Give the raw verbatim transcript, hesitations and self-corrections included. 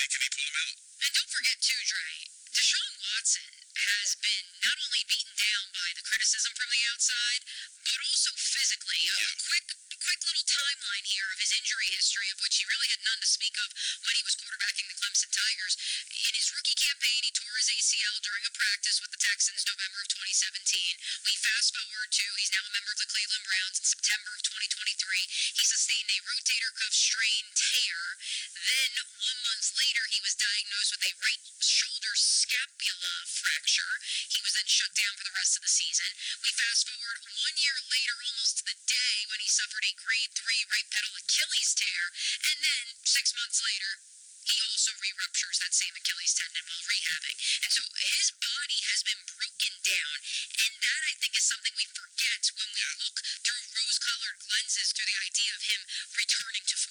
think can he pull him out? And don't forget too, Dre, Deshaun Watson has been not only beaten down by the criticism from the outside, but also physically. A Yeah. quick, quick little timeline here of his injury history, of which he really had none to speak of when he was quarterbacking the Clemson Tigers. In his rookie campaign, he tore his A C L during a practice with the Texans November of twenty seventeen. We fast forward to he's now a member of the Cleveland Browns in September of twenty twenty-three. He sustained a rotator cuff strain tear. Then one month later, he was diagnosed with a right shoulder scapula fracture. He was then shut down for the rest of the season. We fast forward one year later, almost to the day when he suffered a grade three right pedal Achilles tear, and then six months later, he also re-ruptures that same Achilles tendon while rehabbing. And so his body has been broken down, and that, I think, is something we forget when we look through rose-colored lenses through the idea of him returning to